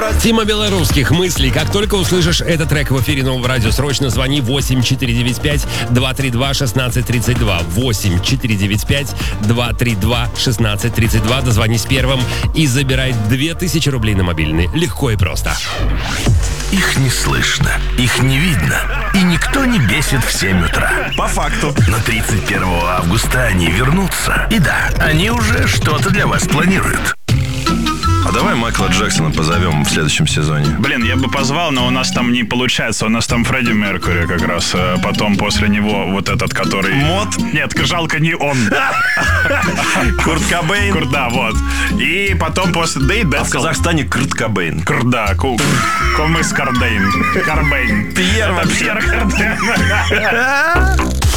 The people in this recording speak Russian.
Тима Белорусских, «Мысли». Как только услышишь этот трек в эфире Нового радио, срочно звони 8-495-232-1632. 8-495-232-1632. Дозвонись первым и забирай 2000 рублей на мобильный. Легко и просто. Их не слышно, их не видно, и никто не бесит в 7 утра. По факту. Но 31 августа они вернутся. И да, они уже что-то для вас планируют. А давай Майкла Джексона позовем в следующем сезоне. Блин, я бы позвал, но у нас там не получается. У нас там Фредди Меркьюри как раз. Потом после него вот этот, который... Мод? Нет, жалко, не он. Курт Кобейн? Да, вот. И потом после... Да и А в Децл. Казахстане Курт Кобейн. Да, Комыс Кардейн. Карбейн. Пьер Это вообще. Пьер Кардейн.